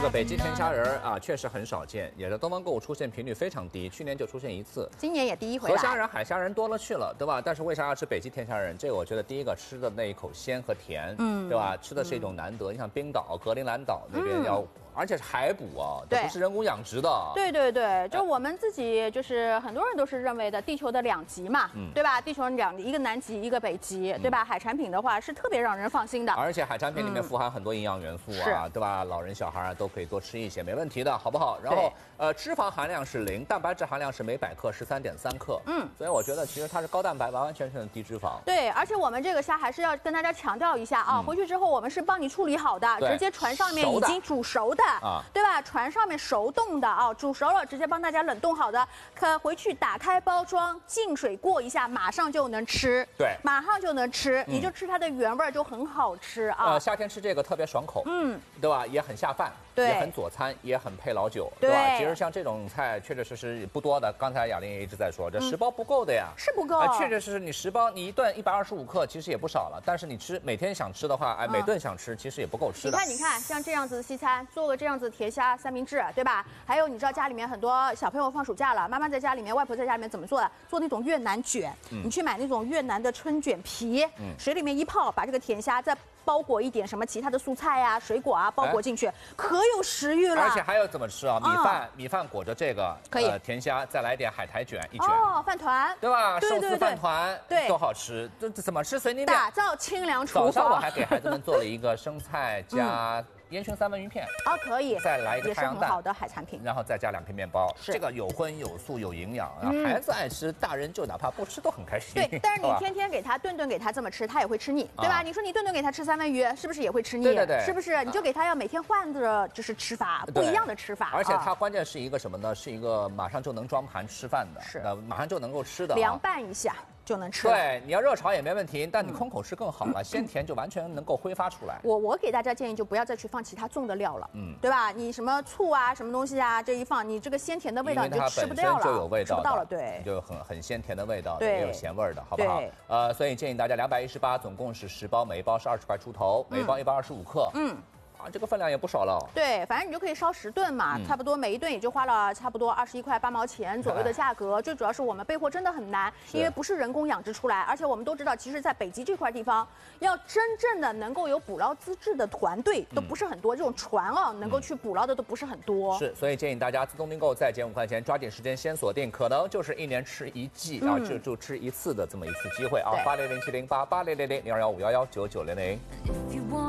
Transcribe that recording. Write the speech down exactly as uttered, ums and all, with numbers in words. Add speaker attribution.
Speaker 1: 个北极甜虾仁儿啊，确实很少见，也是东方购物出现频率非常低，去年就出现一次，
Speaker 2: 今年也第一回来。
Speaker 1: 河虾仁、海虾仁多了去了，对吧？但是为啥要吃北极甜虾仁？这个我觉得第一个吃的那一口鲜和甜，嗯，对吧？吃的是一种难得。你像冰岛、格陵兰岛那边要。嗯而且是海捕啊，这不是人工养殖的。
Speaker 2: 对对对，就我们自己就是很多人都是认为的地球的两极嘛，嗯、对吧？地球两一个南极一个北极，对吧？嗯、海产品的话是特别让人放心的。
Speaker 1: 而且海产品里面富含很多营养元素啊，嗯、对吧？老人小孩啊都可以多吃一些，没问题的，好不好？然后呃，脂肪含量是零，蛋白质含量是每百克十三点三克。嗯，所以我觉得其实它是高蛋白，完完全全的低脂肪。
Speaker 2: 对，而且我们这个虾还是要跟大家强调一下啊，嗯、回去之后我们是帮你处理好的，直接船上面已经煮熟的啊，对吧？船上面熟冻的啊，煮熟了直接帮大家冷冻好的，可回去打开包装，净水过一下，马上就能吃。
Speaker 1: 对，
Speaker 2: 马上就能吃，你就吃它的原味就很好吃啊。
Speaker 1: 呃，夏天吃这个特别爽口，嗯，对吧？也很下饭，
Speaker 2: 对，
Speaker 1: 也很佐餐，也很配老酒，对吧？其实像这种菜确确实实不多的，刚才雅玲也一直在说，这十包不够的呀，
Speaker 2: 是不够。
Speaker 1: 呃，确确实实你十包，你一顿一百二十五克，其实也不少了。但是你吃每天想吃的话，哎，每顿想吃，其实也不够吃的。
Speaker 2: 你看，你看，像这样子的西餐，做个这样子甜虾三明治，对吧？还有，你知道家里面很多小朋友放暑假了，妈妈在家里面，外婆在家里面怎么做的？做那种越南卷，嗯、你去买那种越南的春卷皮，嗯、水里面一泡，把这个甜虾再包裹一点什么其他的蔬菜呀、啊、水果啊，包裹进去，哎、可有食欲了。
Speaker 1: 而且还有怎么吃啊？米饭，哦、米饭裹着这个
Speaker 2: 可以、
Speaker 1: 呃、甜虾，再来点海苔卷一卷，
Speaker 2: 哦，饭团，
Speaker 1: 对吧？
Speaker 2: 对对对
Speaker 1: 寿司饭团，
Speaker 2: 对，
Speaker 1: 多好吃，这这怎么吃随你便。
Speaker 2: 打造清凉厨房。
Speaker 1: 早上我还给孩子们做了一个生菜加。嗯烟熏三文鱼片
Speaker 2: 啊，可以，
Speaker 1: 再来一个太阳蛋，
Speaker 2: 也是很好的海产品，
Speaker 1: 然后再加两片面包，这个有荤有素有营养，嗯、孩子爱吃，大人就哪怕不吃都很开心。
Speaker 2: 对，但是你天天给他顿顿给他这么吃，他也会吃腻，对吧？啊、你说你顿顿给他吃三文鱼，是不是也会吃腻？
Speaker 1: 对对对，
Speaker 2: 是不是？你就给他要每天换着就是吃法，不一样的吃法。
Speaker 1: 而且它关键是一个什么呢？是一个马上就能装盘吃饭的，
Speaker 2: 是，
Speaker 1: 呃，马上就能够吃的，
Speaker 2: 凉拌一下。就能吃。
Speaker 1: 对，你要热炒也没问题，但你空口吃更好了，嗯、鲜甜就完全能够挥发出来。
Speaker 2: 我我给大家建议就不要再去放其他重的料了，嗯，对吧？你什么醋啊，什么东西啊，这一放，你这个鲜甜的味道你就吃不掉了，
Speaker 1: 就有味道，
Speaker 2: 吃不到了，对，
Speaker 1: 就很很鲜甜的味道，
Speaker 2: 对，
Speaker 1: 也有咸味的，好不好？呃，所以建议大家两百一十八，总共是十包，每一包是二十块出头，每一包一百二十五克，嗯。啊，这个分量也不少了。
Speaker 2: 对，反正你就可以烧十顿嘛，嗯、差不多每一顿也就花了差不多二十一块八毛钱左右的价格。最主要是我们备货真的很难，因为不是人工养殖出来，而且我们都知道，其实，在北极这块地方，要真正的能够有捕捞资质的团队都不是很多，嗯、这种船啊能够去捕捞的都不是很多。
Speaker 1: 是，所以建议大家自动订购再减五块钱，抓紧时间先锁定，可能就是一年吃一季、嗯、啊，就就吃一次的这么一次机会啊。八零零七零八八零零零零二幺五幺幺九九零零。